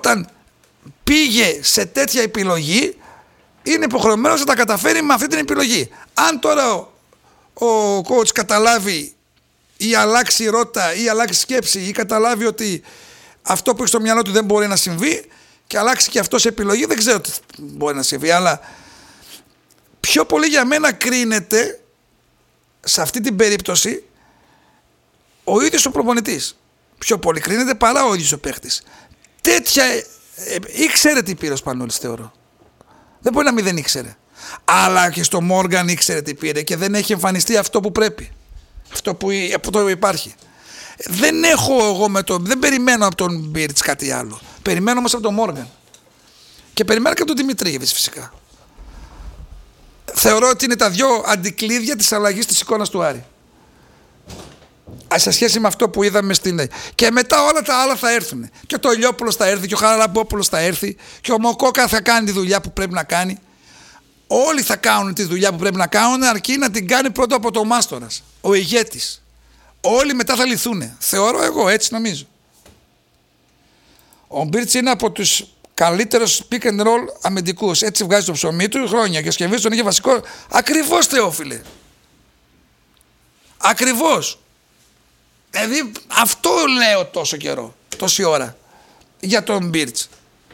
όταν πήγε σε τέτοια επιλογή, είναι υποχρεωμένος να τα καταφέρει με αυτή την επιλογή. Αν τώρα ο coach καταλάβει ή αλλάξει ρότα ή αλλάξει σκέψη ή καταλάβει ότι αυτό που έχει στο μυαλό του δεν μπορεί να συμβεί και αλλάξει και αυτό σε επιλογή, δεν ξέρω τι μπορεί να συμβεί, αλλά πιο πολύ για μένα κρίνεται σε αυτή την περίπτωση ο ίδιος ο προπονητής. Πιο πολύ κρίνεται παρά ο ίδιος ο παίχτης. Τέτοια ήξερε τι πήρε ο Σπανούλης, θεωρώ. Δεν μπορεί να μην δεν ήξερε. Αλλά και στο Μόργαν ήξερε τι πήρε και δεν έχει εμφανιστεί αυτό που πρέπει. Αυτό που το υπάρχει. Δεν περιμένω από τον Μπίρτς κάτι άλλο. Περιμένω όμως από τον Μόργαν. Και περιμένω και από τον Δημητρίδη φυσικά. Θεωρώ ότι είναι τα δυο αντικλείδια της αλλαγής της εικόνας του Άρη. Σε σχέση με αυτό που είδαμε στην. Και μετά όλα τα άλλα θα έρθουν. Και το Ηλιόπουλος θα έρθει, και ο Χαραλαμπόπουλος θα έρθει, και ο Μοκόκα θα κάνει τη δουλειά που πρέπει να κάνει. Όλοι θα κάνουν τη δουλειά που πρέπει να κάνουν, αρκεί να την κάνει πρώτα από το Μάστορας, ο ηγέτης. Όλοι μετά θα λυθούν. Θεωρώ εγώ, έτσι νομίζω. Ο Μπίρτς είναι από τους καλύτερους pick and roll αμυντικούς. Έτσι βγάζει το ψωμί του χρόνια και σκευής τον είχε βασικό. Ακριβώς, Θεόφιλε. Ακριβώς. Δηλαδή αυτό λέω τόσο καιρό, τόση ώρα για τον Μπίρτς.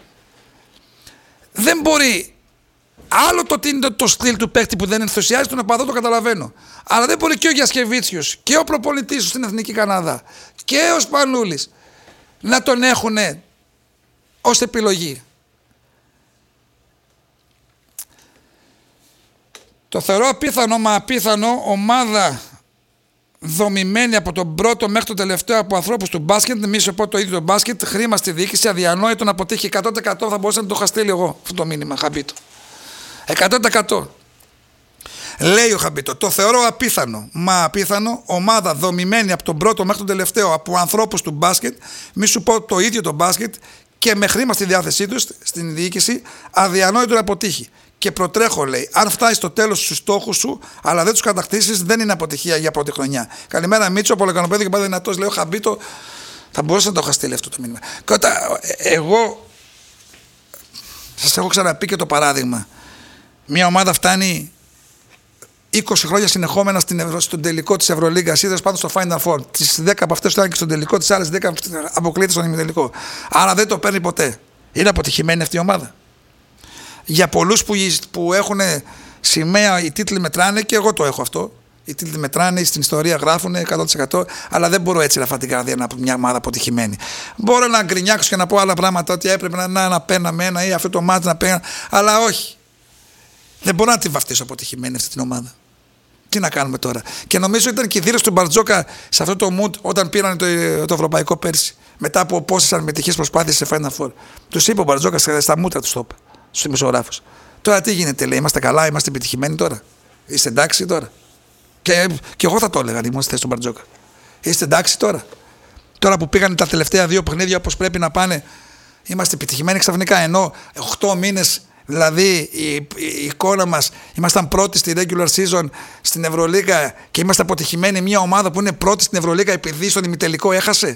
Δεν μπορεί. Άλλο το ότι είναι το στυλ του παίκτη που δεν ενθουσιάζει τον οπαδό, το καταλαβαίνω. Αλλά δεν μπορεί και ο Γιασκεβίτσιος και ο προπονητής στην Εθνική Καναδά και ο Σπανούλης να τον έχουν ως επιλογή. Το θεωρώ απίθανο, μα απίθανο ομάδα δομημένη από τον πρώτο μέχρι τον τελευταίο από ανθρώπους του μπάσκετ, μη σου πω το ίδιο το μπάσκετ, χρήμα στη διοίκηση, αδιανόητο να αποτύχει 100%. Θα μπορούσα να το είχα στείλει εγώ αυτό το μήνυμα, Χαμπίτο. 100%. Λέει ο Χαμπίτο, το θεωρώ απίθανο, μα απίθανο, ομάδα δομημένη από τον πρώτο μέχρι τον τελευταίο από ανθρώπους του μπάσκετ, μη σου πω το ίδιο το μπάσκετ, και με χρήμα στη διάθεσή του, στην διοίκηση, αδιανόητο να αποτύχει. Και προτρέχω, λέει, αν φτάσει στο τέλος στους στόχους σου, αλλά δεν τους κατακτήσεις, δεν είναι αποτυχία για πρώτη χρονιά. Καλημέρα, Μίτσο, πολυκανοπέδιο και πάντα δυνατός. Λέω, Χαμπίτο, θα μπορούσα να το είχα στείλει αυτό το μήνυμα. Και όταν εγώ σας έχω ξαναπεί και το παράδειγμα, μια ομάδα φτάνει 20 χρόνια συνεχόμενα στον τελικό της Ευρωλίγκας, είδες πάνω στο Final Four. Τις 10 από αυτές φτάνει και στον τελικό, τις άλλες 10 αποκλείεται στον ημιτελικό. Άρα δεν το παίρνει ποτέ. Είναι αποτυχημένη αυτή η ομάδα. Για πολλούς που έχουν σημαία, οι τίτλοι μετράνε, και εγώ το έχω αυτό. Οι τίτλοι μετράνε, στην ιστορία γράφουν 100%, αλλά δεν μπορώ έτσι να φάω την καρδιά να πω μια ομάδα αποτυχημένη. Μπορώ να γκρινιάξω και να πω άλλα πράγματα, ότι έπρεπε να παίρναμε ένα ή αυτό το μάτι να παίρναμε, αλλά όχι. Δεν μπορώ να τη βαφτίσω αποτυχημένη αυτή την ομάδα. Τι να κάνουμε τώρα. Και νομίζω ήταν και η δήλωση του Μπαρτζόκα σε αυτό το mood όταν πήραν το ευρωπαϊκό πέρσι. Μετά από πόσες αρνητικές προσπάθειες σε Final Four. Τους είπε ο Μπαρτζόκα στα μούτρα του το είπε στους δημοσιογράφους. Τώρα τι γίνεται, λέει, είμαστε καλά, είμαστε επιτυχημένοι τώρα. Είστε εντάξει τώρα. Και εγώ θα το έλεγα αν ήμουν στη θέση του Μπαρτζόκα. Είστε εντάξει τώρα. Τώρα που πήγαν τα τελευταία 2 παιχνίδια όπως πρέπει να πάνε, είμαστε επιτυχημένοι ξαφνικά. Ενώ 8 μήνες. Δηλαδή η εικόνα μας, ήμασταν πρώτοι στη regular season στην Ευρωλίγα και είμαστε αποτυχημένοι, μια ομάδα που είναι πρώτη στην Ευρωλίγα επειδή στον ημιτελικό έχασε.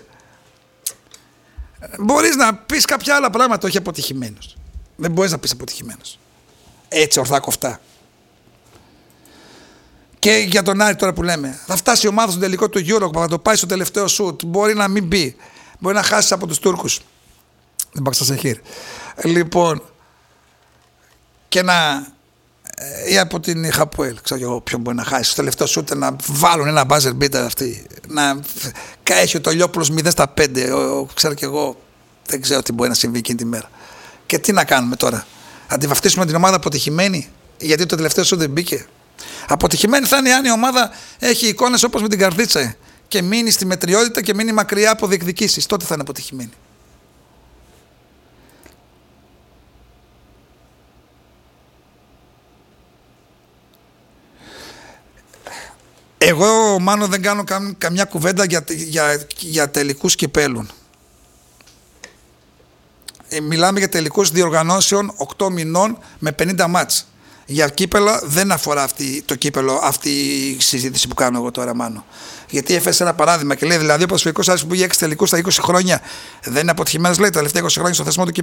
Μπορείς να πεις κάποια άλλα πράγματα, όχι αποτυχημένος. Δεν μπορείς να πεις αποτυχημένος. Έτσι ορθά κοφτά. Και για τον Άρη τώρα που λέμε, θα φτάσει η ομάδα στον τελικό του Euro, θα το πάει στο τελευταίο σουτ, μπορεί να μην μπει, μπορεί να χάσει από τους Τούρκους. Δεν πάω στα Σεχίρ. Λοιπόν, και ή από την Χαποέλ, ξέρω εγώ ποιον μπορεί να χάσει. Στο τελευταίο σούτ να βάλουν ένα buzzer beater αυτοί. Να έχει ο Τολιόπουλος 0-5. Ξέρω και εγώ, δεν ξέρω τι μπορεί να συμβεί εκείνη τη μέρα. Και τι να κάνουμε τώρα. Να τη βαφτίσουμε την ομάδα αποτυχημένη, γιατί το τελευταίο σούτ δεν μπήκε. Αποτυχημένη θα είναι αν η ομάδα έχει εικόνες όπως με την καρδίτσα και μείνει στη μετριότητα και μείνει μακριά από διεκδικήσεις. Τότε θα είναι αποτυχημένη. Εγώ, Μάνο, δεν κάνω καμιά κουβέντα για τελικούς κυπέλων. Μιλάμε για τελικούς διοργανώσεων 8 μηνών με 50 μάτς. Για κύπελα δεν αφορά το κύπελο αυτή η συζήτηση που κάνω εγώ τώρα, Μάνο. Γιατί έφερε ένα παράδειγμα και λέει, δηλαδή ο Ποδοσφαιρικός Άρης που πήγε 6 τελικούς στα 20 χρόνια δεν είναι αποτυχημένος, λέει, τα τελευταία 20 χρόνια στο θεσμό του κυπέλου.